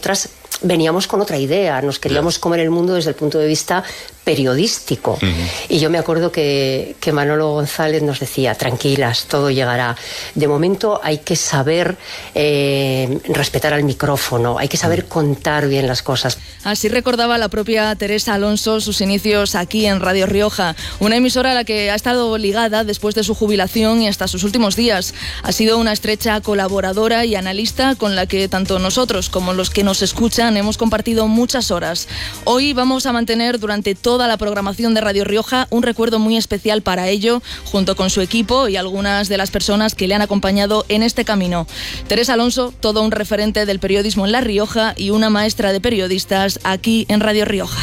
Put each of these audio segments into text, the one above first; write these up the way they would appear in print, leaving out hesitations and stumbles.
nosotras veníamos con otra idea, nos queríamos comer el mundo desde el punto de vista periodístico. Y yo me acuerdo que Manolo González nos decía, tranquilas, todo llegará. De momento hay que saber respetar al micrófono, hay que saber contar bien las cosas. Así recordaba la propia Teresa Alonso sus inicios aquí en Radio Rioja, una emisora a la que ha estado ligada después de su jubilación y hasta sus últimos días. Ha sido una estrecha colaboradora y analista con la que tanto nosotros como los que nos escuchan hemos compartido muchas horas. Hoy vamos a mantener durante toda la programación de Radio Rioja un recuerdo muy especial para ello, junto con su equipo y algunas de las personas que le han acompañado en este camino. Teresa Alonso, todo un referente del periodismo en La Rioja y una maestra de periodistas aquí en Radio Rioja.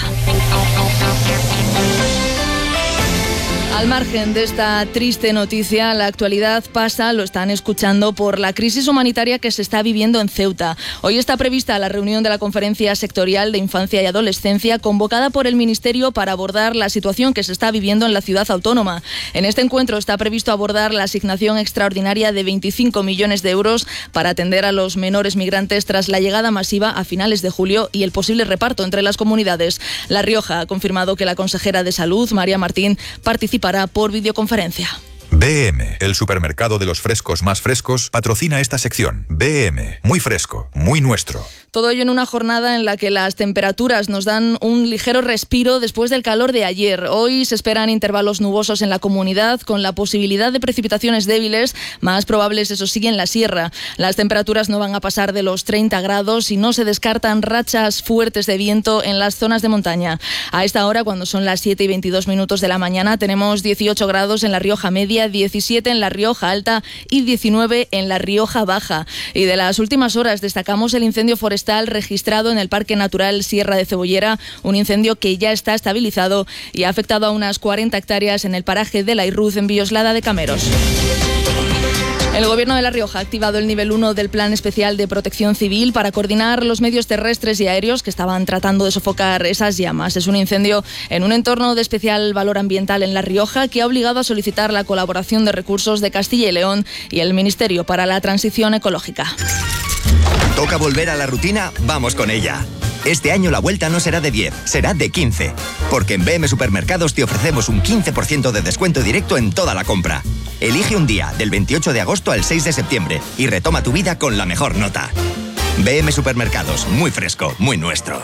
Al margen de esta triste noticia, la actualidad pasa, lo están escuchando, por la crisis humanitaria que se está viviendo en Ceuta. Hoy está prevista la reunión de la Conferencia Sectorial de Infancia y Adolescencia convocada por el Ministerio para abordar la situación que se está viviendo en la ciudad autónoma. En este encuentro está previsto abordar la asignación extraordinaria de 25 millones de euros para atender a los menores migrantes tras la llegada masiva a finales de julio y el posible reparto entre las comunidades. La Rioja ha confirmado que la consejera de Salud, María Martín, participará por videoconferencia. BM, el supermercado de los frescos más frescos, patrocina esta sección. BM, muy fresco, muy nuestro. Todo ello en una jornada en la que las temperaturas nos dan un ligero respiro después del calor de ayer. Hoy se esperan intervalos nubosos en la comunidad, con la posibilidad de precipitaciones débiles, más probables, eso sí, en la sierra. Las temperaturas no van a pasar de los 30 grados y no se descartan rachas fuertes de viento en las zonas de montaña. A esta hora, cuando son las 7:22 de la mañana, tenemos 18 grados en la Rioja Media, 17 en la Rioja Alta y 19 en la Rioja Baja. Y de las últimas horas destacamos el incendio forestal registrado en el Parque Natural Sierra de Cebollera, un incendio que ya está estabilizado y ha afectado a unas 40 hectáreas en el paraje de La Irruz, en Villoslada de Cameros. El Gobierno de La Rioja ha activado el nivel 1 del Plan Especial de Protección Civil para coordinar los medios terrestres y aéreos que estaban tratando de sofocar esas llamas. Es un incendio en un entorno de especial valor ambiental en La Rioja que ha obligado a solicitar la colaboración de recursos de Castilla y León y el Ministerio para la Transición Ecológica. ¿Toca volver a la rutina? Vamos con ella. Este año la vuelta no será de 10, será de 15. Porque en BM Supermercados te ofrecemos un 15% de descuento directo en toda la compra. Elige un día, del 28 de agosto al 6 de septiembre, y retoma tu vida con la mejor nota. BM Supermercados, muy fresco, muy nuestro.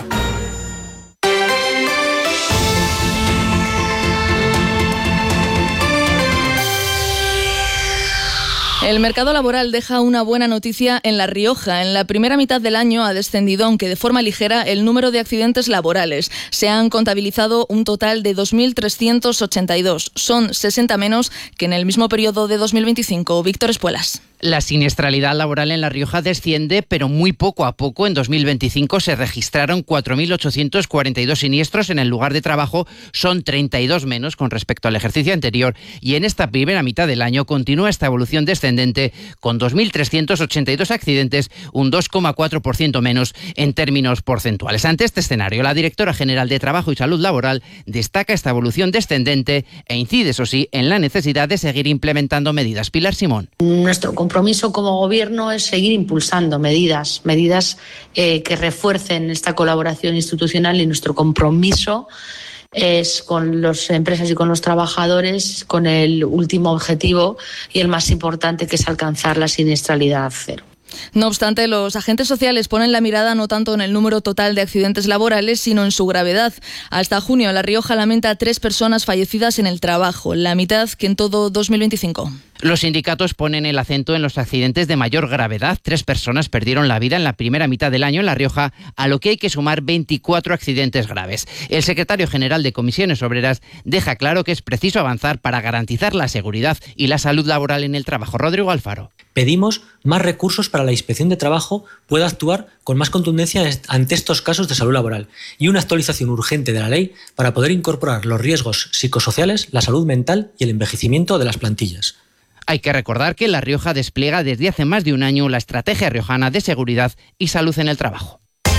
El mercado laboral deja una buena noticia en La Rioja. En la primera mitad del año ha descendido, aunque de forma ligera, el número de accidentes laborales. Se han contabilizado un total de 2.382. Son 60 menos que en el mismo periodo de 2025. Víctor Espuelas. La siniestralidad laboral en La Rioja desciende, pero muy poco a poco. En 2025 se registraron 4.842 siniestros en el lugar de trabajo. Son 32 menos con respecto al ejercicio anterior. Y en esta primera mitad del año continúa esta evolución descendente con 2.382 accidentes, un 2,4% menos en términos porcentuales. Ante este escenario, la directora general de Trabajo y Salud Laboral destaca esta evolución descendente e incide, eso sí, en la necesidad de seguir implementando medidas. Pilar Simón. Nuestro compromiso como Gobierno es seguir impulsando medidas que refuercen esta colaboración institucional, y nuestro compromiso es con las empresas y con los trabajadores con el último objetivo y el más importante, que es alcanzar la siniestralidad cero. No obstante, los agentes sociales ponen la mirada no tanto en el número total de accidentes laborales, sino en su gravedad. Hasta junio, La Rioja lamenta 3 personas fallecidas en el trabajo, la mitad que en todo 2025. Los sindicatos ponen el acento en los accidentes de mayor gravedad. 3 personas perdieron la vida en la primera mitad del año en La Rioja, a lo que hay que sumar 24 accidentes graves. El secretario general de Comisiones Obreras deja claro que es preciso avanzar para garantizar la seguridad y la salud laboral en el trabajo. Rodrigo Alfaro. Pedimos más recursos para la Inspección de Trabajo pueda actuar con más contundencia ante estos casos de salud laboral, y una actualización urgente de la ley para poder incorporar los riesgos psicosociales, la salud mental y el envejecimiento de las plantillas. Hay que recordar que La Rioja despliega desde hace más de un año la Estrategia Riojana de Seguridad y Salud en el Trabajo.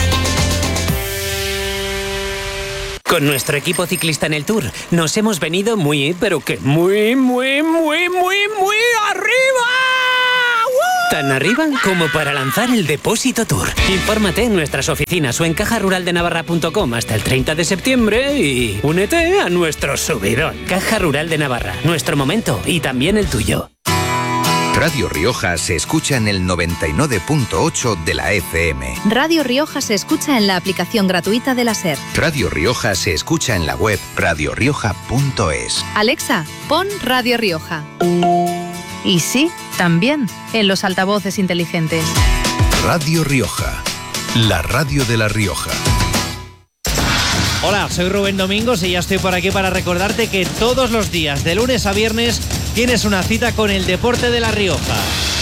Con nuestro equipo ciclista en el Tour nos hemos venido muy arriba. ¡Woo! Tan arriba como para lanzar el Depósito Tour. Infórmate en nuestras oficinas o en cajaruraldenavarra.com hasta el 30 de septiembre y únete a nuestro subidón. Caja Rural de Navarra, nuestro momento y también el tuyo. Radio Rioja se escucha en el 99.8 de la FM. Radio Rioja se escucha en la aplicación gratuita de la SER. Radio Rioja se escucha en la web radiorioja.es. Alexa, pon Radio Rioja. Y sí, también en los altavoces inteligentes. Radio Rioja, la radio de La Rioja. Hola, soy Rubén Domingos y ya estoy por aquí para recordarte que todos los días, de lunes a viernes, tienes una cita con el deporte de La Rioja.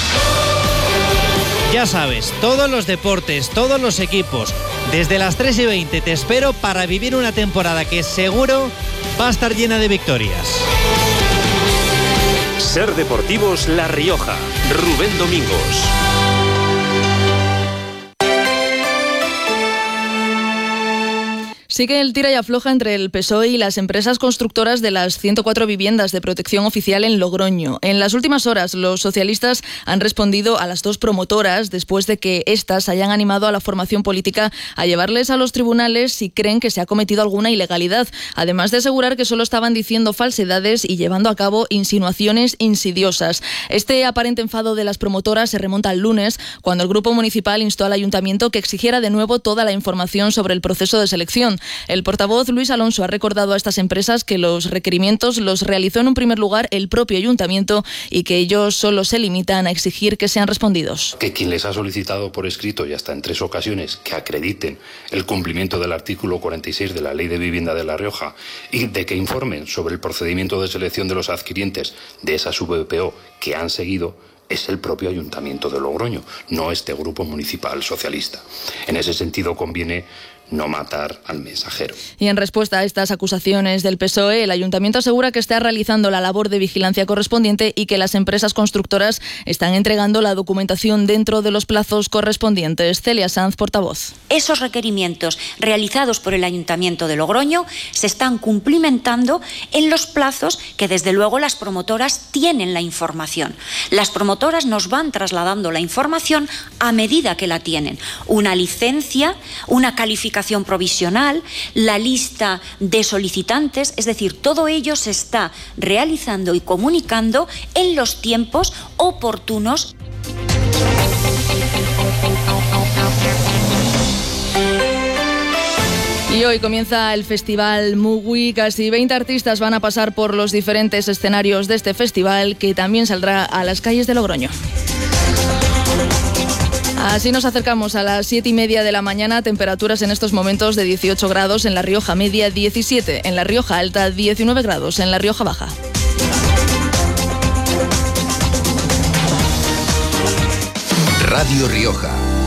Ya sabes, todos los deportes, todos los equipos, desde las 3:20 te espero para vivir una temporada que seguro va a estar llena de victorias. Ser Deportivos La Rioja, Rubén Domingos. Sigue el tira y afloja entre el PSOE y las empresas constructoras de las 104 viviendas de protección oficial en Logroño. En las últimas horas, los socialistas han respondido a las dos promotoras después de que éstas hayan animado a la formación política a llevarles a los tribunales si creen que se ha cometido alguna ilegalidad, además de asegurar que solo estaban diciendo falsedades y llevando a cabo insinuaciones insidiosas. Este aparente enfado de las promotoras se remonta al lunes, cuando el grupo municipal instó al ayuntamiento que exigiera de nuevo toda la información sobre el proceso de selección. El portavoz Luis Alonso ha recordado a estas empresas que los requerimientos los realizó en un primer lugar el propio ayuntamiento y que ellos solo se limitan a exigir que sean respondidos. Que quien les ha solicitado por escrito y hasta en 3 ocasiones que acrediten el cumplimiento del artículo 46 de la Ley de Vivienda de La Rioja y de que informen sobre el procedimiento de selección de los adquirientes de esa VPO que han seguido es el propio Ayuntamiento de Logroño, no este grupo municipal socialista. En ese sentido conviene no matar al mensajero. Y en respuesta a estas acusaciones del PSOE, el Ayuntamiento asegura que está realizando la labor de vigilancia correspondiente y que las empresas constructoras están entregando la documentación dentro de los plazos correspondientes. Celia Sanz, portavoz. Esos requerimientos realizados por el Ayuntamiento de Logroño se están cumplimentando en los plazos que desde luego las promotoras tienen la información. Las promotoras nos van trasladando la información a medida que la tienen. Una licencia, una calificación provisional, la lista de solicitantes, es decir, todo ello se está realizando y comunicando en los tiempos oportunos. Y hoy comienza el Festival Mugui. Casi 20 artistas van a pasar por los diferentes escenarios de este festival, que también saldrá a las calles de Logroño. Así nos acercamos a las 7:30 de la mañana. Temperaturas en estos momentos de 18 grados en La Rioja Media, 17 en La Rioja Alta, 19 grados en La Rioja Baja. Radio Rioja.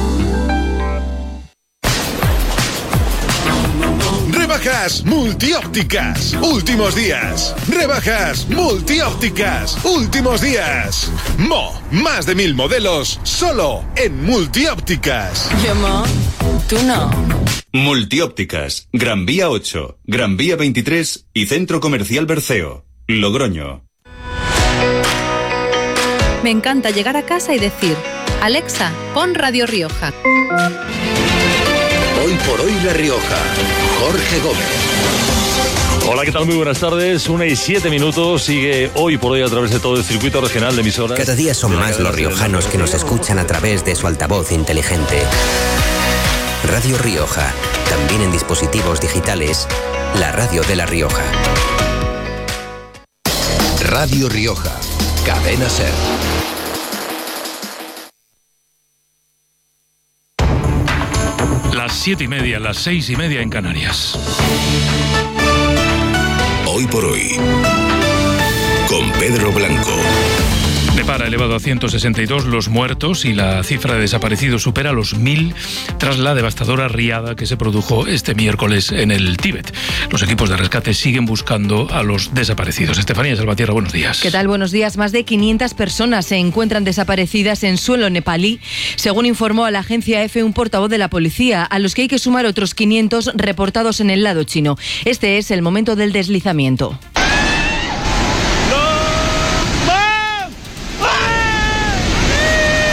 Rebajas multiópticas, últimos días. Rebajas multiópticas, últimos días. Más de 1000 modelos, solo en multiópticas. Yo, tú no. Multiópticas, Gran Vía 8, Gran Vía 23 y Centro Comercial Berceo, Logroño. Me encanta llegar a casa y decir: Alexa, pon Radio Rioja. Hoy por hoy La Rioja. Jorge Gómez. Hola, ¿qué tal? Muy buenas tardes. 1:07. Sigue Hoy por Hoy a través de todo el circuito regional de emisoras. Cada día son más los riojanos que nos escuchan a través de su altavoz inteligente. Radio Rioja. También en dispositivos digitales. La radio de La Rioja. Radio Rioja. Cadena SER. Las 7:30, las 6:30 en Canarias. Hoy por hoy, con Pedro Blanco. Depara elevado a 162 los muertos y la cifra de desaparecidos supera los 1000 tras la devastadora riada que se produjo este miércoles en el Tíbet. Los equipos de rescate siguen buscando a los desaparecidos. Estefanía Salvatierra, buenos días. ¿Qué tal? Buenos días. Más de 500 personas se encuentran desaparecidas en suelo nepalí, según informó a la agencia EFE un portavoz de la policía, a los que hay que sumar otros 500 reportados en el lado chino. Este es el momento del deslizamiento.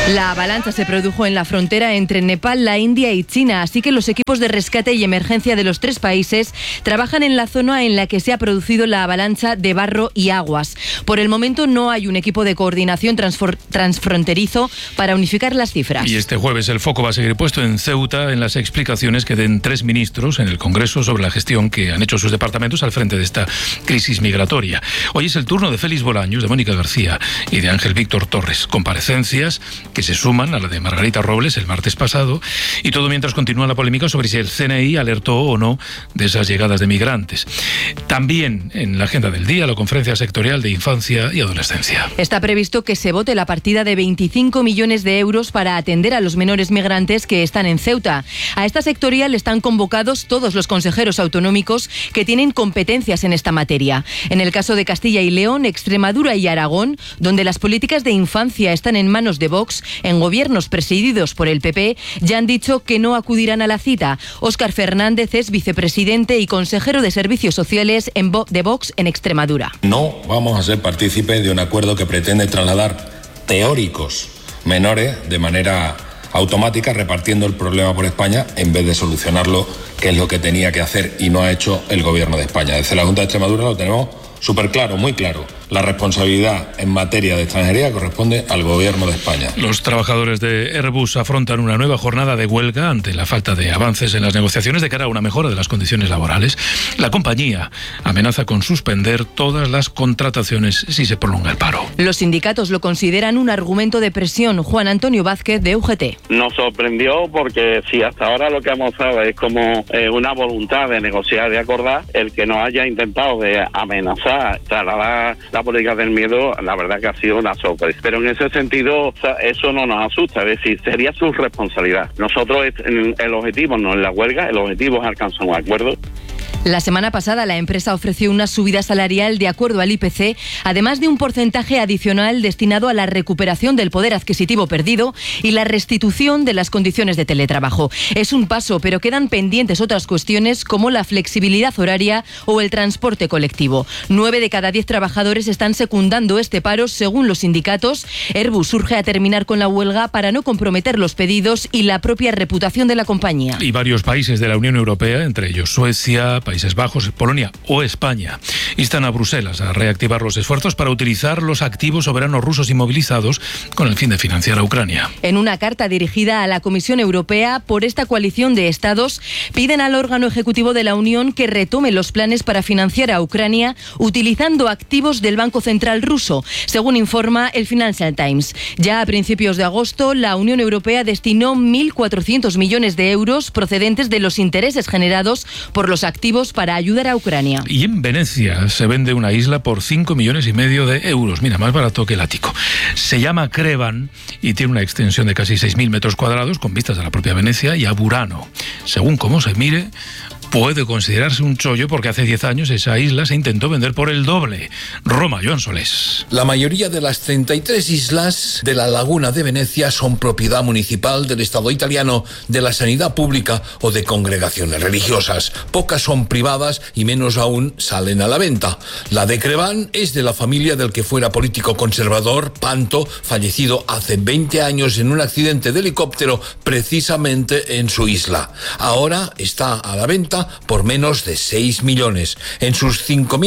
La avalancha se produjo en la frontera entre Nepal, la India y China, así que los equipos de rescate y emergencia de los 3 países trabajan en la zona en la que se ha producido la avalancha de barro y aguas. Por el momento no hay un equipo de coordinación transfronterizo para unificar las cifras. Y este jueves el foco va a seguir puesto en Ceuta en las explicaciones que den 3 ministros en el Congreso sobre la gestión que han hecho sus departamentos al frente de esta crisis migratoria. Hoy es el turno de Félix Bolaños, de Mónica García y de Ángel Víctor Torres. Comparecencias que se suman a la de Margarita Robles el martes pasado, y todo mientras continúa la polémica sobre si el CNI alertó o no de esas llegadas de migrantes. También en la agenda del día la conferencia sectorial de infancia y adolescencia. Está previsto que se vote la partida de 25 millones de euros para atender a los menores migrantes que están en Ceuta. A esta sectorial están convocados todos los consejeros autonómicos que tienen competencias en esta materia. En el caso de Castilla y León, Extremadura y Aragón, donde las políticas de infancia están en manos de Vox, en gobiernos presididos por el PP, ya han dicho que no acudirán a la cita. Óscar Fernández es vicepresidente y consejero de Servicios Sociales de Vox en Extremadura. No vamos a ser partícipes de un acuerdo que pretende trasladar teóricos menores de manera automática, repartiendo el problema por España en vez de solucionarlo, que es lo que tenía que hacer y no ha hecho el gobierno de España. Desde la Junta de Extremadura lo tenemos súper claro, muy claro. La responsabilidad en materia de extranjería corresponde al Gobierno de España. Los trabajadores de Airbus afrontan una nueva jornada de huelga ante la falta de avances en las negociaciones de cara a una mejora de las condiciones laborales. La compañía amenaza con suspender todas las contrataciones si se prolonga el paro. Los sindicatos lo consideran un argumento de presión. Juan Antonio Vázquez, de UGT. Nos sorprendió porque si hasta ahora lo que hemos mostrado es como una voluntad de negociar, de acordar, el que nos haya intentado de amenazar, trasladar la política del miedo, la verdad que ha sido una sorpresa. Pero en ese sentido, eso no nos asusta, es decir, sería su responsabilidad. Nosotros, el objetivo no es la huelga, el objetivo es alcanzar un acuerdo. La semana pasada la empresa ofreció una subida salarial de acuerdo al IPC, además de un porcentaje adicional destinado a la recuperación del poder adquisitivo perdido y la restitución de las condiciones de teletrabajo. Es un paso, pero quedan pendientes otras cuestiones como la flexibilidad horaria o el transporte colectivo. 9 de cada 10 trabajadores están secundando este paro, según los sindicatos. Airbus urge a terminar con la huelga para no comprometer los pedidos y la propia reputación de la compañía. Y varios países de la Unión Europea, entre ellos Suecia, Países Bajos, Polonia o España, instan a Bruselas a reactivar los esfuerzos para utilizar los activos soberanos rusos inmovilizados con el fin de financiar a Ucrania. En una carta dirigida a la Comisión Europea por esta coalición de estados, piden al órgano ejecutivo de la Unión que retome los planes para financiar a Ucrania utilizando activos del Banco Central ruso, según informa el Financial Times. Ya a principios de agosto, la Unión Europea destinó 1.400 millones de euros procedentes de los intereses generados por los activos para ayudar a Ucrania. Y en Venecia se vende una isla por 5,5 millones de euros. Mira, más barato que el ático. Se llama Crevan y tiene una extensión de casi 6.000 metros cuadrados con vistas a la propia Venecia y a Burano. Según cómo se mire, puede considerarse un chollo porque hace 10 años esa isla se intentó vender por el doble. Roma, Joan Solés. La mayoría de las 33 islas de la Laguna de Venecia son propiedad municipal del Estado italiano, de la sanidad pública o de congregaciones religiosas. Pocas son privadas y menos aún salen a la venta. La de Crevan es de la familia del que fuera político conservador, Panto, fallecido hace 20 años en un accidente de helicóptero precisamente en su isla. Ahora está a la venta por menos de 6 millones. En sus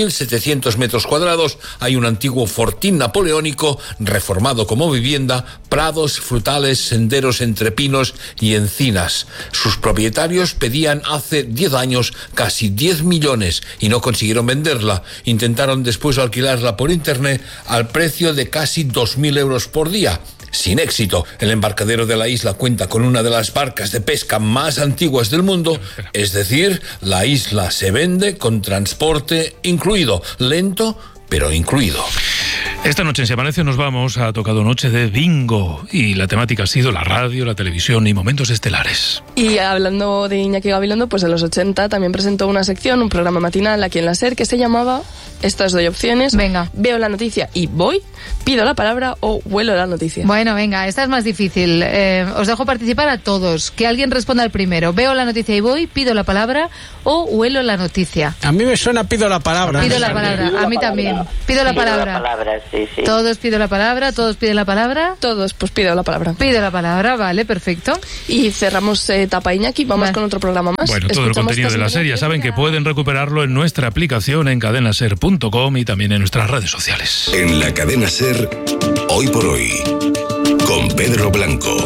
5.700 metros cuadrados hay un antiguo fortín napoleónico reformado como vivienda, prados frutales, senderos entre pinos y encinas. Sus propietarios pedían hace 10 años casi 10 millones y no consiguieron venderla. Intentaron después alquilarla por internet al precio de casi 2.000 euros por día. Sin éxito. El embarcadero de la isla cuenta con una de las barcas de pesca más antiguas del mundo, es decir, la isla se vende con transporte incluido, lento pero incluido. Esta noche en Se Amanece nos vamos a Tocado Noche de Bingo y la temática ha sido la radio, la televisión y momentos estelares. Y hablando de Iñaki Gabilondo, pues en los 80 también presentó una sección, un programa matinal aquí en la SER que se llamaba Estas doy opciones. Venga. Veo la noticia y voy, pido la palabra o huelo la noticia. Bueno, venga, esta es más difícil. Os dejo participar a todos. Que alguien responda al primero. Veo la noticia y voy, pido la palabra o huelo la noticia. A mí me suena pido la palabra. Pido la palabra, a mí también. Pido la palabra. Sí. sí. ¿Todos piden la palabra? ¿Todos piden la palabra? Todos, pues pido la palabra. Pido la palabra, vale, perfecto. Y cerramos etapa, Iñaki, vamos con otro programa más. Bueno, todo el contenido de la serie saben que pueden recuperarlo en nuestra aplicación en cadenaser.com y también en nuestras redes sociales. En la cadena SER, Hoy por Hoy, con Pedro Blanco.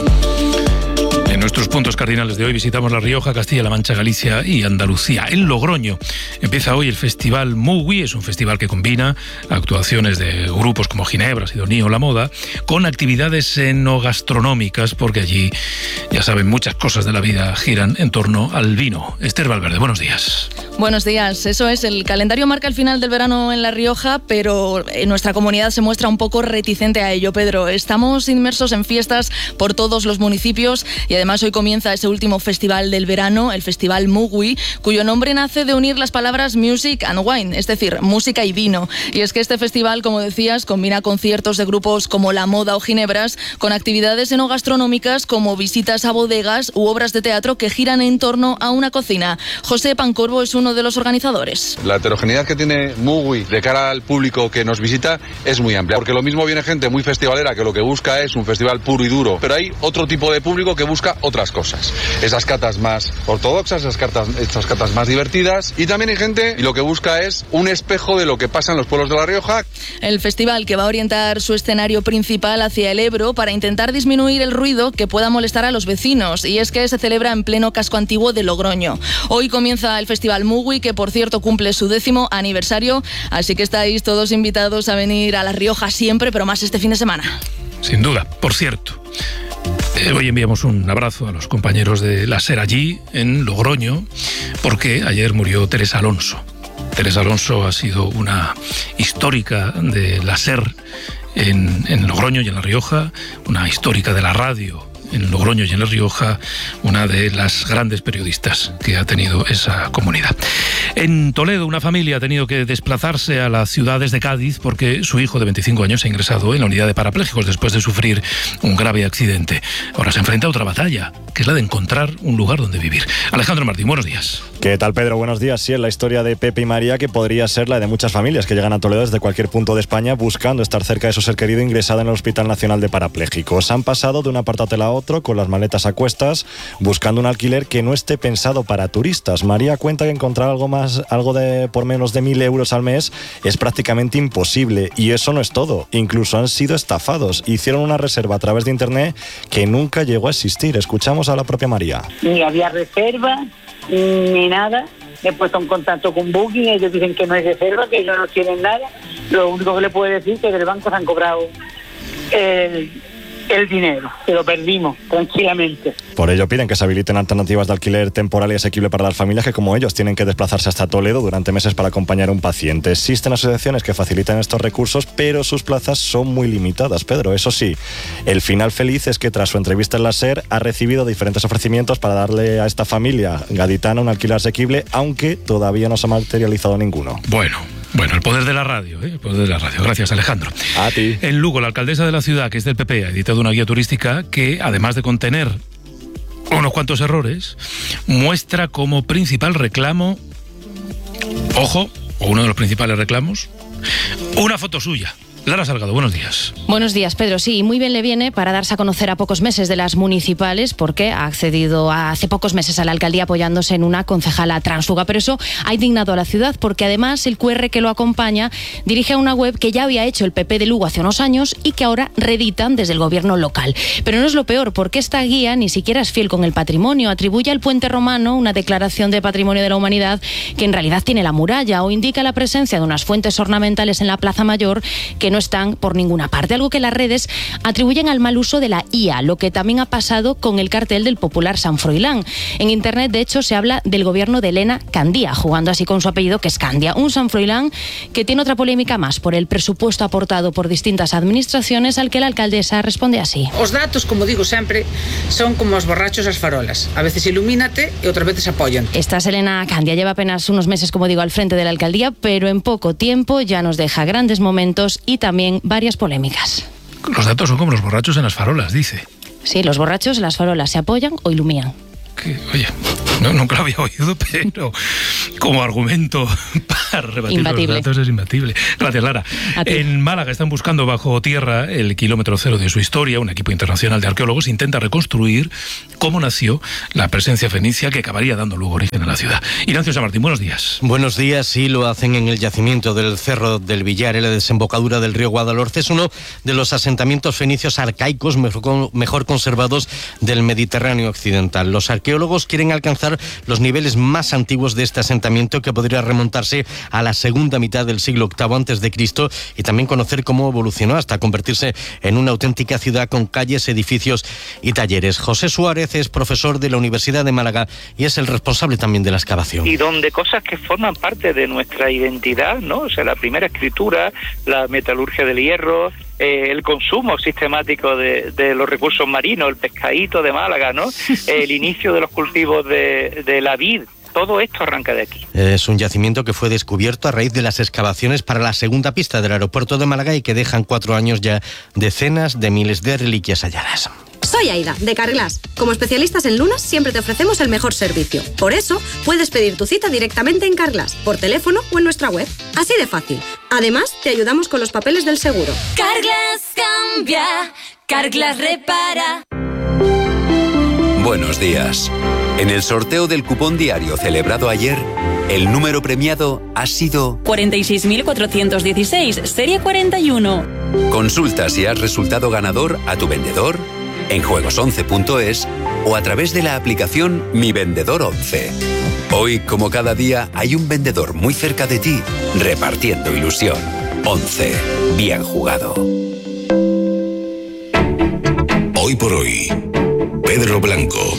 En nuestros puntos cardinales de hoy visitamos La Rioja, Castilla-La Mancha, Galicia y Andalucía. En Logroño empieza hoy el Festival Mugui, es un festival que combina actuaciones de grupos como Ginebra, Sidoní o La Moda, con actividades enogastronómicas, porque allí, ya saben, muchas cosas de la vida giran en torno al vino. Esther Valverde, buenos días. Buenos días, eso es, el calendario marca el final del verano en La Rioja, pero nuestra comunidad se muestra un poco reticente a ello, Pedro. Estamos inmersos en fiestas por todos los municipios y además hoy comienza ese último festival del verano, el Festival Mugui, cuyo nombre nace de unir las palabras music and wine, es decir, música y vino. Y es que este festival, como decías, combina conciertos de grupos como La Moda o Ginebras con actividades enogastronómicas como visitas a bodegas u obras de teatro que giran en torno a una cocina. José Pancorbo es uno de los organizadores. La heterogeneidad que tiene Mugui de cara al público que nos visita es muy amplia, porque lo mismo viene gente muy festivalera que lo que busca es un festival puro y duro, pero hay otro tipo de público que busca otras cosas. Esas catas más ortodoxas, esas catas más divertidas, y también hay gente y lo que busca es un espejo de lo que pasa en los pueblos de La Rioja. El festival que va a orientar su escenario principal hacia el Ebro para intentar disminuir el ruido que pueda molestar a los vecinos, y es que se celebra en pleno casco antiguo de Logroño. Hoy comienza el Festival Mugui, que por cierto cumple su 10º aniversario, así que estáis todos invitados a venir a La Rioja siempre, pero más este fin de semana. Sin duda. Por cierto, hoy enviamos un abrazo a los compañeros de la SER allí, en Logroño, porque ayer murió Teresa Alonso. Teresa Alonso ha sido una histórica de la SER en Logroño y en La Rioja, una histórica de la radio en Logroño y en La Rioja, una de las grandes periodistas que ha tenido esa comunidad. En Toledo, una familia ha tenido que desplazarse a las ciudades de Cádiz porque su hijo de 25 años ha ingresado en la unidad de parapléjicos después de sufrir un grave accidente. Ahora se enfrenta a otra batalla, que es la de encontrar un lugar donde vivir. Alejandro Martín, buenos días. ¿Qué tal, Pedro? Buenos días. Sí, es la historia de Pepe y María, que podría ser la de muchas familias que llegan a Toledo desde cualquier punto de España buscando estar cerca de su ser querido ingresado en el Hospital Nacional de Parapléjicos. Han pasado de un apartatela a otro con las maletas a cuestas, buscando un alquiler que no esté pensado para turistas. María cuenta que encontrar algo por menos de 1.000 euros al mes es prácticamente imposible, y eso no es todo. Incluso han sido estafados. Hicieron una reserva a través de internet que nunca llegó a existir. Escuchamos a la propia María. Ni había reserva, ni nada. Me he puesto en contacto con Booking, ellos dicen que no hay reserva, que ellos no quieren nada. Lo único que le puedo decir es que del banco se han cobrado el dinero, que lo perdimos tranquilamente. Por ello piden que se habiliten alternativas de alquiler temporal y asequible para las familias que, como ellos, tienen que desplazarse hasta Toledo durante meses para acompañar a un paciente. Existen asociaciones que facilitan estos recursos, pero sus plazas son muy limitadas, Pedro. Eso sí, el final feliz es que tras su entrevista en la SER ha recibido diferentes ofrecimientos para darle a esta familia gaditana un alquiler asequible, aunque todavía no se ha materializado ninguno. Bueno, el poder de la radio, el poder de la radio. Gracias, Alejandro. A ti. En Lugo, la alcaldesa de la ciudad, que es del PP, ha editado una guía turística que, además de contener unos cuantos errores, muestra como principal reclamo, o uno de los principales reclamos, una foto suya. Lara Salgado, buenos días. Buenos días, Pedro. Sí, muy bien le viene para darse a conocer a pocos meses de las municipales, porque ha accedido hace pocos meses a la alcaldía apoyándose en una concejala tránsfuga. Pero eso ha indignado a la ciudad, porque además el QR que lo acompaña dirige a una web que ya había hecho el PP de Lugo hace unos años y que ahora reeditan desde el gobierno local. Pero no es lo peor, porque esta guía ni siquiera es fiel con el patrimonio. Atribuye al puente romano una declaración de patrimonio de la humanidad que en realidad tiene la muralla, o indica la presencia de unas fuentes ornamentales en la Plaza Mayor que no están por ninguna parte, algo que las redes atribuyen al mal uso de la IA, lo que también ha pasado con el cartel del popular San Froilán. En internet, de hecho, se habla del gobierno de Elena Candía, jugando así con su apellido, que es Candia. Un San Froilán que tiene otra polémica más por el presupuesto aportado por distintas administraciones, al que la alcaldesa responde así. Os datos, como digo sempre, son como os borrachos as farolas. A veces ilumínate e outras veces apoyan. Esta es Elena Candia, lleva apenas unos meses, como digo, al frente de la alcaldía, pero en poco tiempo ya nos deja grandes momentos y también varias polémicas. Los datos son como los borrachos en las farolas, dice. Sí, los borrachos en las farolas se apoyan o iluminan. Oye, nunca lo había oído, pero como argumento para rebatir los datos es imbatible. Gracias, Lara. En Málaga están buscando bajo tierra el kilómetro cero de su historia. Un equipo internacional de arqueólogos intenta reconstruir cómo nació la presencia fenicia que acabaría dando luego origen a la ciudad. Ignacio San Martín, buenos días. Buenos días, sí, lo hacen en el yacimiento del Cerro del Villar, en la desembocadura del río Guadalhorce. Es uno de los asentamientos fenicios arcaicos mejor conservados del Mediterráneo occidental. Los arqueólogos quieren alcanzar los niveles más antiguos de este asentamiento, que podría remontarse a la segunda mitad del siglo VIII a.C., y también conocer cómo evolucionó hasta convertirse en una auténtica ciudad con calles, edificios y talleres. José Suárez es profesor de la Universidad de Málaga y es el responsable también de la excavación. Y donde cosas que forman parte de nuestra identidad, ¿no? O sea, la primera escritura, la metalurgia del hierro, el consumo sistemático de los recursos marinos, el pescadito de Málaga, ¿no? El inicio de los cultivos de la vid. Todo esto arranca de aquí. Es un yacimiento que fue descubierto a raíz de las excavaciones para la segunda pista del aeropuerto de Málaga y que dejan 4 años ya decenas de miles de reliquias halladas. Soy Aida, de Carglass. Como especialistas en lunas, siempre te ofrecemos el mejor servicio. Por eso, puedes pedir tu cita directamente en Carglass, por teléfono o en nuestra web. Así de fácil. Además, te ayudamos con los papeles del seguro. Carglass cambia, Carglass repara. Buenos días. En el sorteo del cupón diario celebrado ayer, el número premiado ha sido 46.416, serie 41. Consulta si has resultado ganador a tu vendedor, en juegos11.es o a través de la aplicación Mi Vendedor 11. Hoy, como cada día, hay un vendedor muy cerca de ti, repartiendo ilusión. 11. Bien jugado. Hoy por hoy, Pedro Blanco.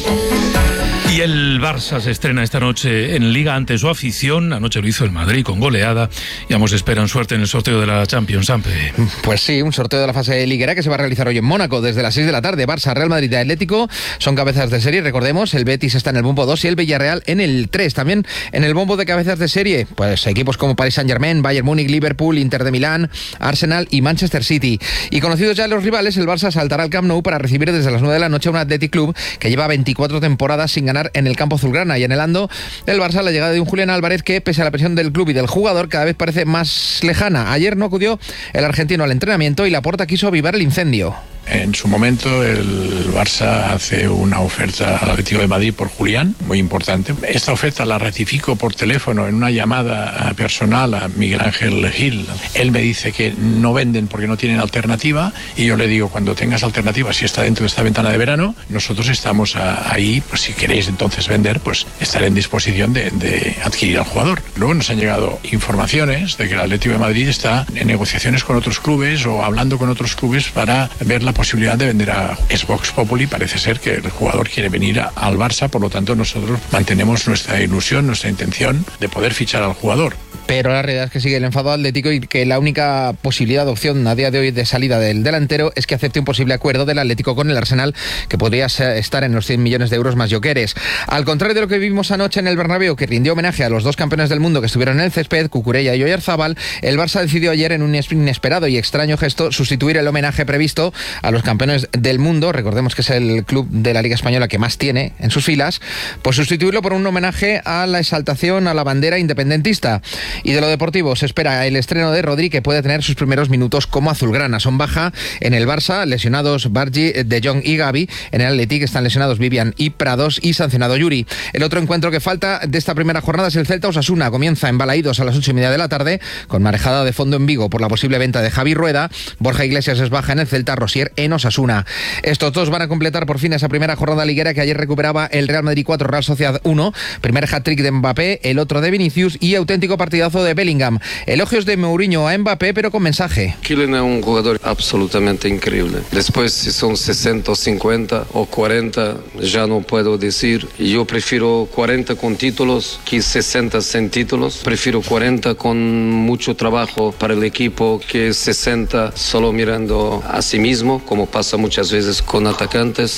Y el Barça se estrena esta noche en Liga ante su afición. Anoche lo hizo el Madrid con goleada y ambos esperan suerte en el sorteo de la Champions. Sampe. Pues sí, un sorteo de la fase liguera que se va a realizar hoy en Mónaco desde las 6 de la tarde. Barça, Real Madrid y Atlético son cabezas de serie. Recordemos, el Betis está en el bombo 2 y el Villarreal en el 3. También en el bombo de cabezas de serie, pues equipos como Paris Saint-Germain, Bayern Múnich, Liverpool, Inter de Milán, Arsenal y Manchester City. Y conocidos ya los rivales, el Barça saltará al Camp Nou para recibir desde las 9 de la noche a un Athletic Club que lleva 24 temporadas sin ganar en el campo azulgrana, y anhelando el Barça la llegada de un Julián Álvarez que, pese a la presión del club y del jugador, cada vez parece más lejana. Ayer no acudió el argentino al entrenamiento y Laporta quiso avivar el incendio. En su momento el Barça hace una oferta al Atlético de Madrid por Julián, muy importante. Esta oferta la ratifico por teléfono en una llamada personal a Miguel Ángel Gil. Él me dice que no venden porque no tienen alternativa, y yo le digo, cuando tengas alternativa, si está dentro de esta ventana de verano, nosotros estamos ahí, pues si queréis entonces vender, pues estaré en disposición de adquirir al jugador. Luego nos han llegado informaciones de que el Atlético de Madrid está en negociaciones con otros clubes o hablando con otros clubes para ver la posibilidad de vender a Vox Populi. Parece ser que el jugador quiere venir al Barça, por lo tanto nosotros mantenemos nuestra ilusión, nuestra intención de poder fichar al jugador. Pero la realidad es que sigue el enfado atlético y que la única posibilidad de opción a día de hoy de salida del delantero es que acepte un posible acuerdo del Atlético con el Arsenal, que podría estar en los 100 millones de euros más Jokeres. Al contrario de lo que vimos anoche en el Bernabéu, que rindió homenaje a los dos campeones del mundo que estuvieron en el césped, Cucurella y Oyarzábal, el Barça decidió ayer, en un inesperado y extraño gesto, sustituir el homenaje previsto a los campeones del mundo. Recordemos que es el club de la Liga Española que más tiene en sus filas, pues sustituirlo por un homenaje a la exaltación a la bandera independentista. Y de lo deportivo, se espera el estreno de Rodri, que puede tener sus primeros minutos como azulgrana. Son baja en el Barça, lesionados Bargi, De Jong y Gavi. En el Athletic están lesionados Vivian y Prados, y sancionado Yuri. El otro encuentro que falta de esta primera jornada es el Celta-Osasuna. Comienza en Balaídos a las 8:30 de la tarde, con marejada de fondo en Vigo por la posible venta de Javi Rueda. Borja Iglesias es baja en el Celta, Rosier en Osasuna. Estos dos van a completar por fin esa primera jornada liguera que ayer recuperaba el Real Madrid 4, Real Sociedad 1. Primer hat-trick de Mbappé, el otro de Vinicius, y auténtico partidazo de Bellingham. Elogios de Mourinho a Mbappé, pero con mensaje. Kylian es un jugador absolutamente increíble. Después, si son 60 o 50 o 40, ya no puedo decir. Yo prefiero 40 con títulos que 60 sin títulos. Prefiero 40 con mucho trabajo para el equipo que 60 solo mirando a sí mismo, como pasa muchas veces con atacantes.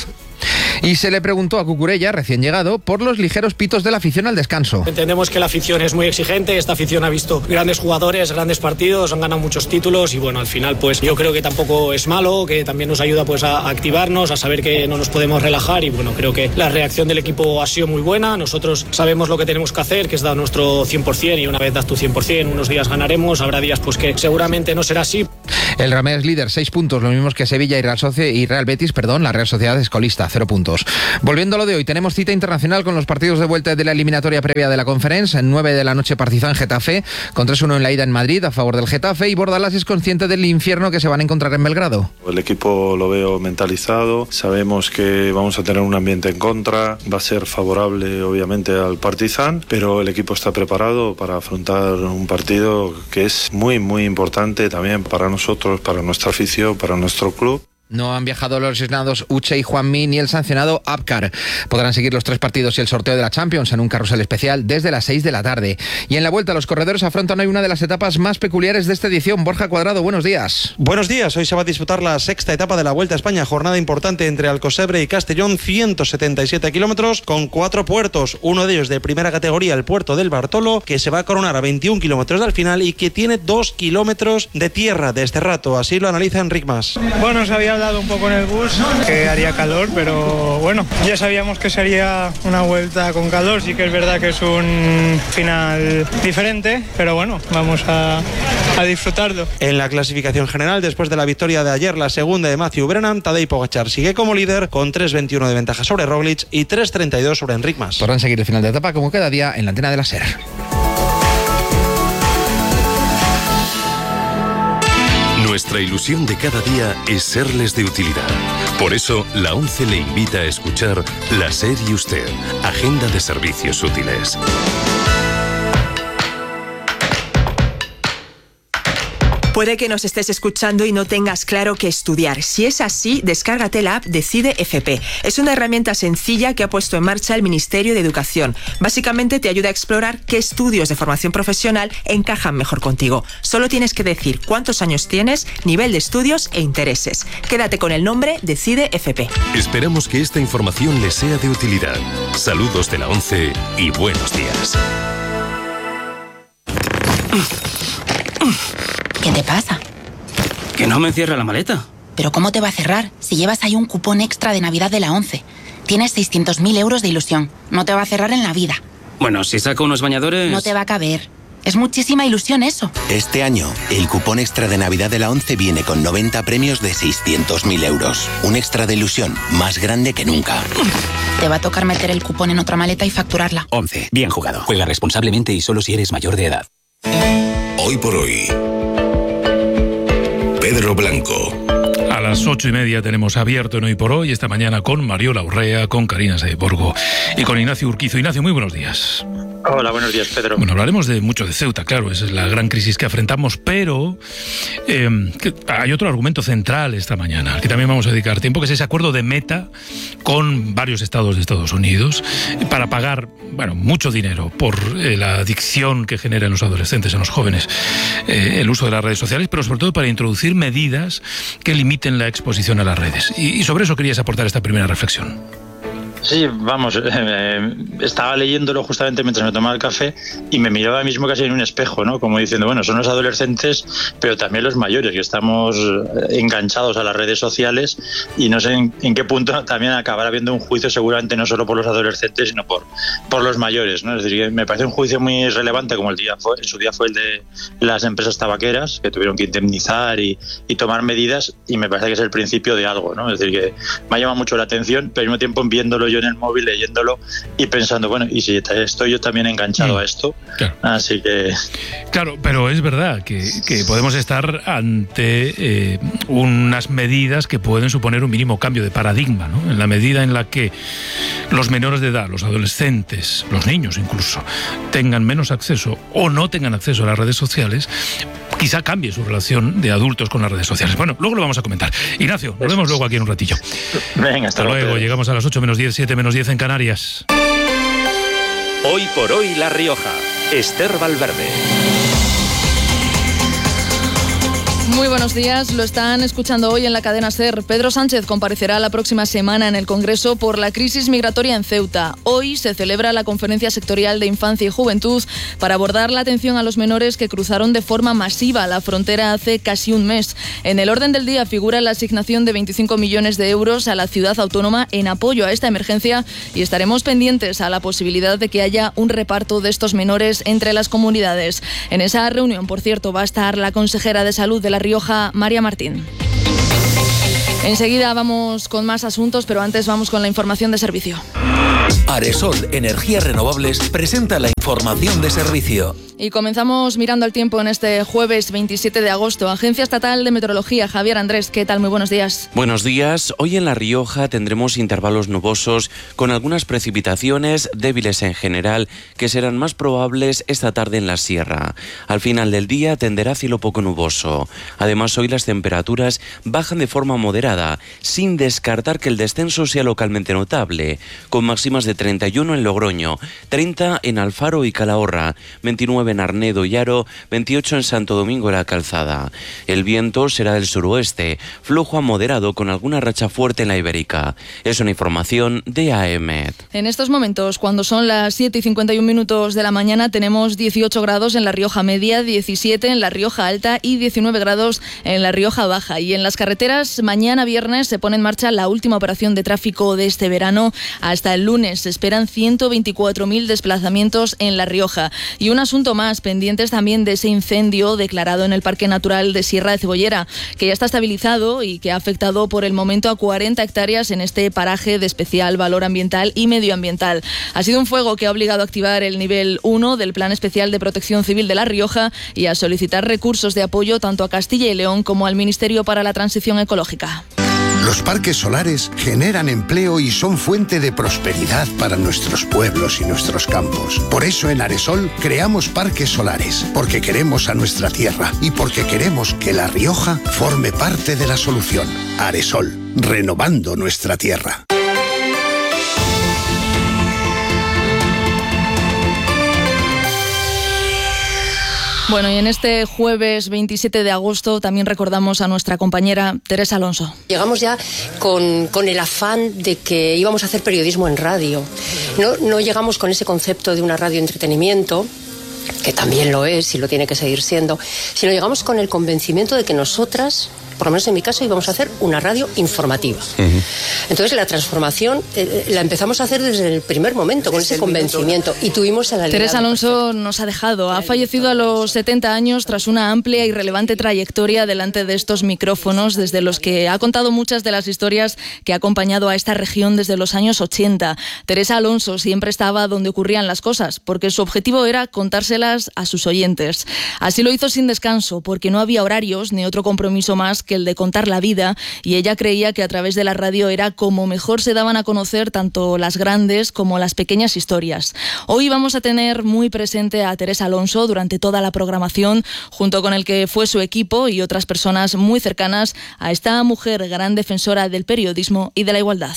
Y se le preguntó a Cucurella, recién llegado, por los ligeros pitos de la afición al descanso. Entendemos que la afición es muy exigente, esta afición ha visto grandes jugadores, grandes partidos, han ganado muchos títulos y bueno, al final pues yo creo que tampoco es malo, que también nos ayuda pues a activarnos, a saber que no nos podemos relajar y bueno, creo que la reacción del equipo ha sido muy buena, nosotros sabemos lo que tenemos que hacer, que es dar nuestro 100% y una vez das tu 100%, unos días ganaremos, habrá días pues que seguramente no será así. El Ramés es líder, 6 puntos, los mismos que Sevilla y Real Betis, la Real Sociedad es colista, 0 puntos. Volviendo a lo de hoy, tenemos cita internacional con los partidos de vuelta de la eliminatoria previa de la Conference. En 9 de la noche Partizan Getafe, con 3-1 en la ida en Madrid a favor del Getafe, y Bordalás es consciente del infierno que se van a encontrar en Belgrado. El equipo lo veo mentalizado, sabemos que vamos a tener un ambiente en contra, va a ser favorable obviamente al Partizan, pero el equipo está preparado para afrontar un partido que es muy muy importante también para nosotros, para nuestra afición, para nuestro club. No han viajado los lesionados Uche y Juanmi ni el sancionado Abkar. Podrán seguir los 3 partidos y el sorteo de la Champions en un carrusel especial desde las 6 de la tarde. Y en la vuelta los corredores afrontan hoy una de las etapas más peculiares de esta edición. Borja Cuadrado, buenos días. Buenos días, hoy se va a disputar la 6ª etapa de la Vuelta a España, jornada importante entre Alcosebre y Castellón, 177 kilómetros con 4 puertos, uno de ellos de primera categoría, el puerto del Bartolo, que se va a coronar a 21 kilómetros del final y que tiene 2 kilómetros de tierra desde rato, así lo analiza Enric Mas. Bueno, se había hablado un poco en el bus que haría calor, pero bueno, ya sabíamos que sería una vuelta con calor, sí que es verdad que es un final diferente, pero bueno, vamos a disfrutarlo. En la clasificación general, después de la victoria de ayer, la segunda de Matthew Brennan, Tadej Pogačar sigue como líder con 3.21 de ventaja sobre Roglic y 3.32 sobre Enric Mas. Podrán seguir el final de etapa como cada día en la antena de la SER. Nuestra ilusión de cada día es serles de utilidad. Por eso, la ONCE le invita a escuchar La SER y Usted, Agenda de Servicios Útiles. Puede que nos estés escuchando y no tengas claro qué estudiar. Si es así, descárgate la app Decide FP. Es una herramienta sencilla que ha puesto en marcha el Ministerio de Educación. Básicamente te ayuda a explorar qué estudios de formación profesional encajan mejor contigo. Solo tienes que decir cuántos años tienes, nivel de estudios e intereses. Quédate con el nombre Decide FP. Esperamos que esta información les sea de utilidad. Saludos de la ONCE y buenos días. ¿Qué te pasa? Que no me cierra la maleta. ¿Pero cómo te va a cerrar si llevas ahí un cupón extra de Navidad de la ONCE? Tienes 600.000 euros de ilusión. No te va a cerrar en la vida. Bueno, si saco unos bañadores... No te va a caber. Es muchísima ilusión eso. Este año, el cupón extra de Navidad de la ONCE viene con 90 premios de 600.000 euros. Un extra de ilusión más grande que nunca. Te va a tocar meter el cupón en otra maleta y facturarla. ONCE. Bien jugado. Juega responsablemente y solo si eres mayor de edad. Hoy por hoy, Pedro Blanco. A las 8:30 tenemos abierto en Hoy por Hoy, esta mañana con Mariola Urrea, con Karina Saiborgo y con Ignacio Urquizo. Ignacio, muy buenos días. Hola, buenos días, Pedro. Bueno, hablaremos mucho de Ceuta, claro, esa es la gran crisis que afrontamos, pero hay otro argumento central esta mañana, al que también vamos a dedicar tiempo, que es ese acuerdo de Meta con varios estados de Estados Unidos para pagar, mucho dinero por la adicción que genera en los adolescentes, en los jóvenes, el uso de las redes sociales, pero sobre todo para introducir medidas que limiten la exposición a las redes. Y sobre eso querías aportar esta primera reflexión. Sí, vamos, estaba leyéndolo justamente mientras me tomaba el café y me miraba mismo casi en un espejo, ¿no? Como diciendo, son los adolescentes, pero también los mayores, que estamos enganchados a las redes sociales y no sé en qué punto también acabará habiendo un juicio seguramente no solo por los adolescentes, sino por los mayores, ¿no? Es decir, que me parece un juicio muy relevante como en su día fue el de las empresas tabaqueras, que tuvieron que indemnizar y tomar medidas, y me parece que es el principio de algo, ¿no? Es decir, que me ha llamado mucho la atención, pero al mismo tiempo viéndolo yo en el móvil, leyéndolo y pensando, y si estoy yo también enganchado a esto. Claro. Así que... Claro, pero es verdad que podemos estar ante unas medidas que pueden suponer un mínimo cambio de paradigma, ¿no? En la medida en la que los menores de edad, los adolescentes, los niños incluso, tengan menos acceso o no tengan acceso a las redes sociales, quizá cambie su relación de adultos con las redes sociales. Bueno, luego lo vamos a comentar. Ignacio, nos vemos luego aquí en un ratillo. Venga, hasta luego. Llegamos a las 8:10, 7:10 en Canarias. Hoy por hoy La Rioja. Esther Valverde. Muy buenos días, lo están escuchando hoy en la cadena SER. Pedro Sánchez comparecerá la próxima semana en el Congreso por la crisis migratoria en Ceuta. Hoy se celebra la Conferencia Sectorial de Infancia y Juventud para abordar la atención a los menores que cruzaron de forma masiva la frontera hace casi un mes. En el orden del día figura la asignación de 25 millones de euros a la ciudad autónoma en apoyo a esta emergencia y estaremos pendientes a la posibilidad de que haya un reparto de estos menores entre las comunidades. En esa reunión, por cierto, va a estar la consejera de Salud de La Rioja, María Martín. Enseguida vamos con más asuntos, pero antes vamos con la información de servicio. Aresol Energías Renovables presenta la información de servicio. Y comenzamos mirando el tiempo en este jueves 27 de agosto. Agencia Estatal de Meteorología, Javier Andrés, ¿qué tal? Muy buenos días. Buenos días. Hoy en La Rioja tendremos intervalos nubosos con algunas precipitaciones débiles en general que serán más probables esta tarde en la sierra. Al final del día tenderá cielo poco nuboso. Además, hoy las temperaturas bajan de forma moderada, sin descartar que el descenso sea localmente notable, con máximas de 31 en Logroño, 30 en Alfaro y Calahorra, 29 en Arnedo y Haro, 28 en Santo Domingo de la Calzada. El viento será del suroeste, flojo a moderado con alguna racha fuerte en la Ibérica. Es una información de AEMET. En estos momentos, cuando son las 7:51 de la mañana, tenemos 18 grados en La Rioja Media, 17 en La Rioja Alta y 19 grados en La Rioja Baja. Y en las carreteras, mañana viernes se pone en marcha la última operación de tráfico de este verano. Hasta el lunes se esperan 124.000 desplazamientos en La Rioja. Y un asunto más, pendientes también de ese incendio declarado en el Parque Natural de Sierra de Cebollera, que ya está estabilizado y que ha afectado por el momento a 40 hectáreas en este paraje de especial valor ambiental y medioambiental. Ha sido un fuego que ha obligado a activar el nivel 1 del Plan Especial de Protección Civil de La Rioja y a solicitar recursos de apoyo tanto a Castilla y León como al Ministerio para la Transición Ecológica. Los parques solares generan empleo y son fuente de prosperidad para nuestros pueblos y nuestros campos. Por eso en Aresol creamos parques solares, porque queremos a nuestra tierra y porque queremos que La Rioja forme parte de la solución. Aresol, renovando nuestra tierra. Bueno, y en este jueves 27 de agosto también recordamos a nuestra compañera Teresa Alonso. Llegamos ya con el afán de que íbamos a hacer periodismo en radio. No llegamos con ese concepto de una radio entretenimiento, que también lo es y lo tiene que seguir siendo, sino llegamos con el convencimiento de que nosotras, por lo menos en mi caso, íbamos a hacer una radio informativa. Entonces la transformación la empezamos a hacer desde el primer momento, con ese convencimiento, y tuvimos a la Teresa Alonso nos ha dejado. Ha fallecido a los 70 años tras una amplia y relevante trayectoria delante de estos micrófonos, desde los que ha contado muchas de las historias que ha acompañado a esta región desde los años 80. Teresa Alonso siempre estaba donde ocurrían las cosas, porque su objetivo era contárselas a sus oyentes. Así lo hizo sin descanso, porque no había horarios ni otro compromiso más que el de contar la vida, y ella creía que a través de la radio era como mejor se daban a conocer tanto las grandes como las pequeñas historias. Hoy vamos a tener muy presente a Teresa Alonso durante toda la programación, junto con el que fue su equipo y otras personas muy cercanas a esta mujer gran defensora del periodismo y de la igualdad.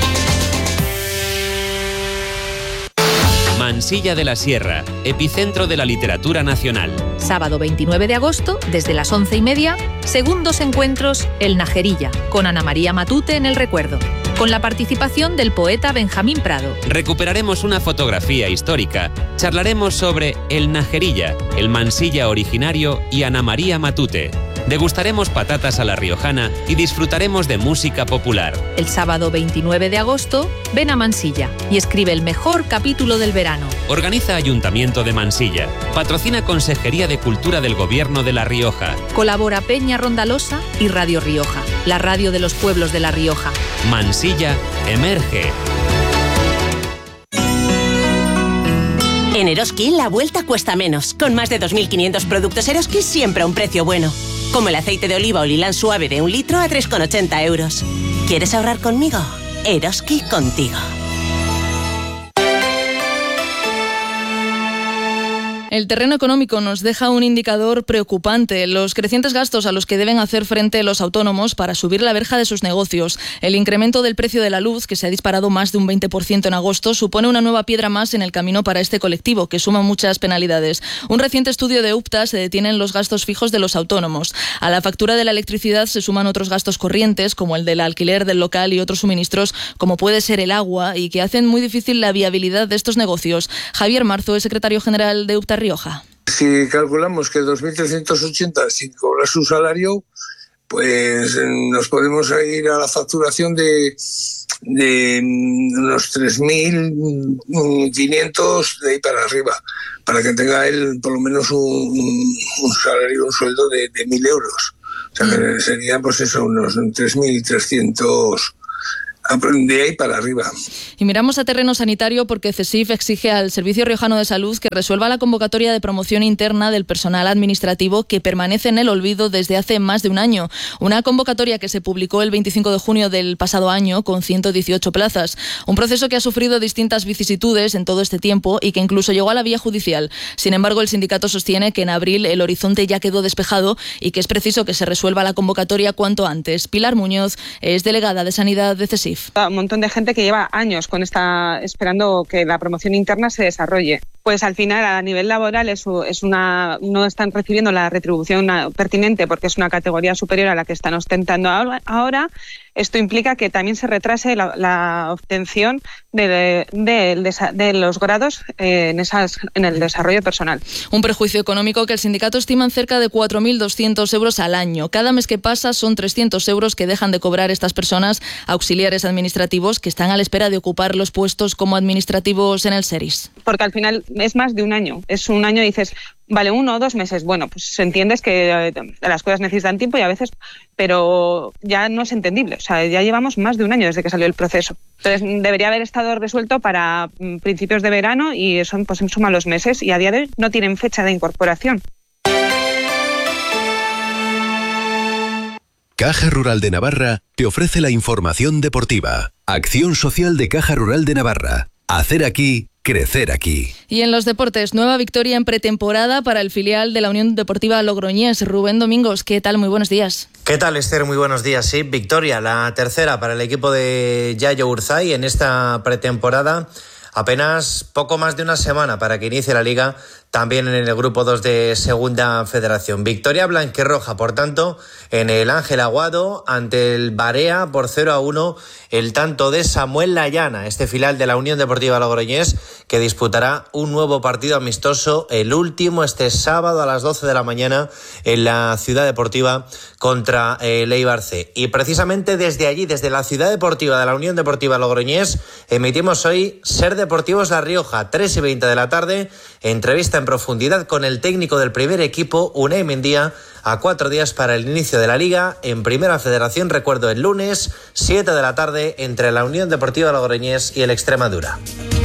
Mansilla de la Sierra, epicentro de la literatura nacional. Sábado 29 de agosto, desde las 11:30, segundos encuentros El Najerilla, con Ana María Matute en el recuerdo, con la participación del poeta Benjamín Prado. Recuperaremos una fotografía histórica, charlaremos sobre El Najerilla, el Mansilla originario y Ana María Matute. Degustaremos patatas a la riojana y disfrutaremos de música popular. El sábado 29 de agosto, ven a Mansilla y escribe el mejor capítulo del verano. Organiza Ayuntamiento de Mansilla. Patrocina Consejería de Cultura del Gobierno de La Rioja. Colabora Peña Rondalosa y Radio Rioja, la radio de los pueblos de La Rioja. Mansilla emerge. En Eroski la vuelta cuesta menos. Con más de 2.500 productos Eroski siempre a un precio bueno. Como el aceite de oliva Olilán suave de 1 litro a 3,80 euros. ¿Quieres ahorrar conmigo? Eroski contigo. El terreno económico nos deja un indicador preocupante: los crecientes gastos a los que deben hacer frente los autónomos para subir la verja de sus negocios. El incremento del precio de la luz, que se ha disparado más de un 20% en agosto, supone una nueva piedra más en el camino para este colectivo, que suma muchas penalidades. Un reciente estudio de UPTA se detiene en los gastos fijos de los autónomos. A la factura de la electricidad se suman otros gastos corrientes, como el del alquiler del local y otros suministros, como puede ser el agua, y que hacen muy difícil la viabilidad de estos negocios. Javier Marzo es secretario general de UPTA Rioja. Si calculamos que 2.380 sin cobrar su salario, pues nos podemos ir a la facturación de unos 3.500 de ahí para arriba, para que tenga él por lo menos un salario, un sueldo de 1.000 euros. O sea, que serían pues eso, unos 3.300 de ahí para arriba. Y miramos a terreno sanitario porque CESIF exige al Servicio Riojano de Salud que resuelva la convocatoria de promoción interna del personal administrativo que permanece en el olvido desde hace más de un año. Una convocatoria que se publicó el 25 de junio del pasado año con 118 plazas. Un proceso que ha sufrido distintas vicisitudes en todo este tiempo y que incluso llegó a la vía judicial. Sin embargo, el sindicato sostiene que en abril el horizonte ya quedó despejado y que es preciso que se resuelva la convocatoria cuanto antes. Pilar Muñoz es delegada de Sanidad de CESIF. Un montón de gente que lleva años esperando que la promoción interna se desarrolle. Pues al final, a nivel laboral, no están recibiendo la retribución pertinente porque es una categoría superior a la que están ostentando ahora. Esto implica que también se retrase la obtención de los grados en el desarrollo personal. Un perjuicio económico que el sindicato estima en cerca de 4.200 euros al año. Cada mes que pasa son 300 euros que dejan de cobrar estas personas auxiliares administrativos que están a la espera de ocupar los puestos como administrativos en el SERIS. Porque al final es más de un año. Es un año y dices, vale, 1 o 2 meses. Bueno, pues entiendes que las cosas necesitan tiempo y a veces, pero ya no es entendible. O sea, ya llevamos más de un año desde que salió el proceso. Entonces, debería haber estado resuelto para principios de verano y eso pues suma los meses y a día de hoy no tienen fecha de incorporación. Caja Rural de Navarra te ofrece la información deportiva. Acción social de Caja Rural de Navarra. Hacer aquí, crecer aquí. Y en los deportes, nueva victoria en pretemporada para el filial de la Unión Deportiva Logroñés. Rubén Domingos, ¿qué tal? Muy buenos días. ¿Qué tal, Esther? Muy buenos días. Sí, victoria, la tercera para el equipo de Yayo Urzay en esta pretemporada. Apenas poco más de una semana para que inicie la Liga, también en el Grupo 2 de Segunda Federación. Victoria blanquirroja, por tanto, en el Ángel Aguado ante el Barea por 0-1, el tanto de Samuel Layana, este filial de la Unión Deportiva Logroñés, que disputará un nuevo partido amistoso, el último, este sábado a las 12 de la mañana en la Ciudad Deportiva contra el Eibar C. Y precisamente desde allí, desde la Ciudad Deportiva de la Unión Deportiva Logroñés, emitimos hoy Ser Deportivos La Rioja, 3:20 de la tarde, entrevista en profundidad con el técnico del primer equipo, Unai Mendía, a 4 días para el inicio de la Liga en Primera Federación. Recuerdo, el lunes, 7 de la tarde, entre la Unión Deportiva Logroñés y el Extremadura.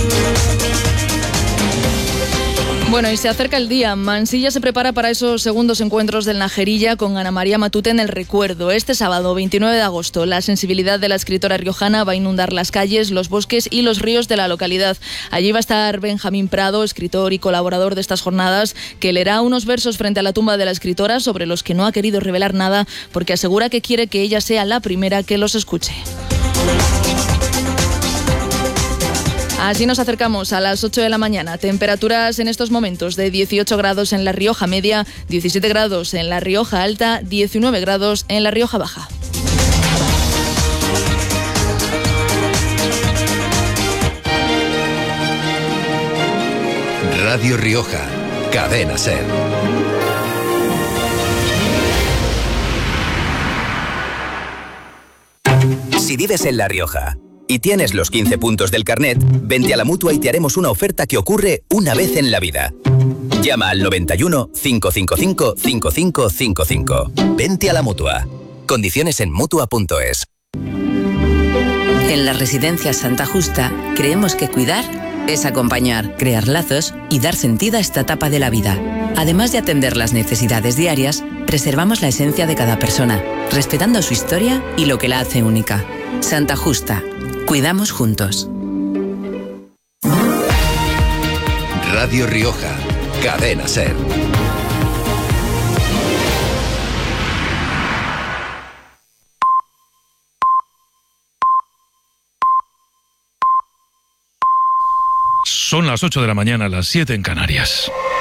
Bueno, y se acerca el día. Mansilla se prepara para esos segundos encuentros del Najerilla con Ana María Matute en el recuerdo. Este sábado, 29 de agosto, la sensibilidad de la escritora riojana va a inundar las calles, los bosques y los ríos de la localidad. Allí va a estar Benjamín Prado, escritor y colaborador de estas jornadas, que leerá unos versos frente a la tumba de la escritora sobre los que no ha querido revelar nada porque asegura que quiere que ella sea la primera que los escuche. Así nos acercamos a las 8 de la mañana. Temperaturas en estos momentos de 18 grados en La Rioja Media, 17 grados en La Rioja Alta, 19 grados en La Rioja Baja. Radio Rioja, Cadena SER. Si vives en La Rioja y tienes los 15 puntos del carnet, vente a la Mutua y te haremos una oferta que ocurre una vez en la vida. Llama al 91 555 5555. Vente a la Mutua. Condiciones en Mutua.es. En las residencias Santa Justa creemos que cuidar es acompañar, crear lazos y dar sentido a esta etapa de la vida. Además de atender las necesidades diarias, preservamos la esencia de cada persona, respetando su historia y lo que la hace única. Santa Justa. Cuidamos juntos. Radio Rioja, Cadena SER. Son las 8 de la mañana, las 7 en Canarias.